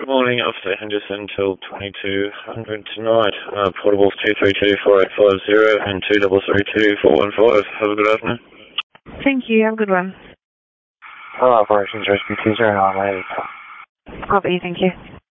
Good morning, Officer Henderson till 2200 tonight. Portables 2324850 and 2332 Have a good afternoon. Thank you. Have a good one. Hello, Operations Rescue 20 Copy, thank you.